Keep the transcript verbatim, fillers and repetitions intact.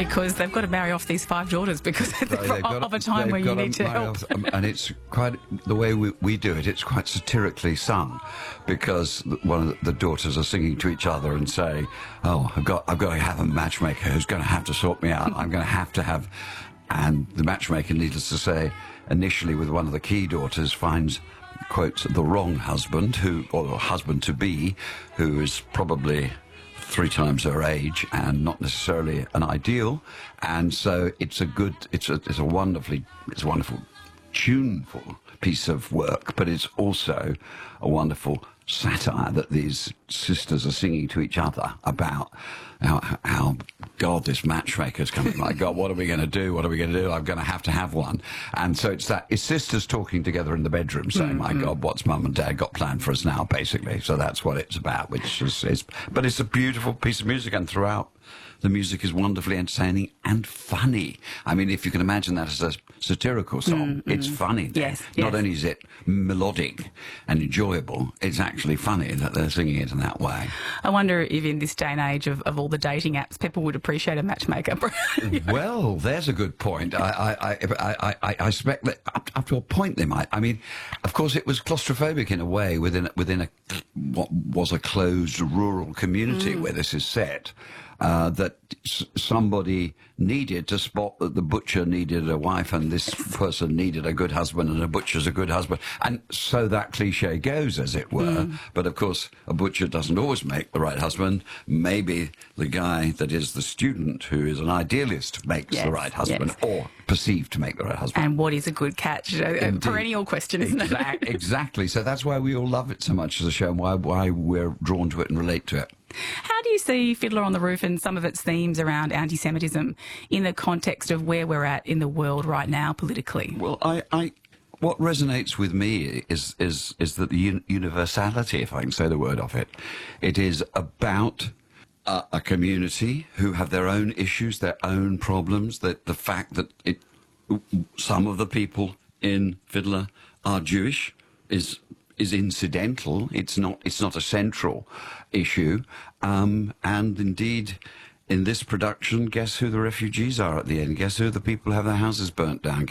because they've got to marry off these five daughters because So they're they've got of a to- time they've where you got to need to marry help. off- um, and it's quite the way we, we do it. It's quite satirically sung, because one of the, the daughters are singing to each other and saying, "Oh, I've got I've got to have a matchmaker who's going to have to sort me out. I'm going to have to have." And the matchmaker, needless to say, initially with one of the key daughters, finds, quotes, the wrong husband, who or husband to be, who is probably three times her age and not necessarily an ideal. And so it's a good, it's a, it's a wonderfully, it's a wonderful, tuneful piece of work, but it's also a wonderful satire that these sisters are singing to each other about how, how God, this matchmaker's coming. My God, what are we going to do? What are we going to do? I'm going to have to have one. And so it's that, it's sisters talking together in the bedroom saying, mm-hmm. my God, what's Mum and Dad got planned for us now, basically. So that's what it's about, which is, is, but it's a beautiful piece of music, and throughout, the music is wonderfully entertaining and funny. I mean, if you can imagine that as a satirical song, mm-hmm. it's funny. Yes, Not yes. only is it melodic and enjoyable, it's actually funny that they're singing it in that way. I wonder if in this day and age of, of all the dating apps, people would appreciate a matchmaker. Well, there's a good point. I, I, I, I, I suspect that up, up to a point they might. I mean, of course, it was claustrophobic in a way within within a what was a closed rural community mm. where this is set. Uh, that s- somebody needed to spot that the butcher needed a wife and this person needed a good husband and a butcher's a good husband. And so that cliche goes, as it were. Mm. But, of course, a butcher doesn't always make the right husband. Maybe the guy that is the student, who is an idealist, makes yes, the right husband, yes. or perceived to make the right husband. And what is a good catch? A, a perennial question, isn't exact, it? Exactly. So that's why we all love it so much as a show, and why, why we're drawn to it and relate to it. How do you see Fiddler on the Roof and some of its themes around anti-Semitism in the context of where we're at in the world right now politically? Well, I, I what resonates with me is is is that the un- universality, if I can say the word of it, it is about a, a community who have their own issues, their own problems. That the fact that it, some of the people in Fiddler are Jewish is. is incidental. It's not. It's not a central issue. Um, and indeed, in this production, guess who the refugees are at the end? Guess who the people who have their houses burnt down?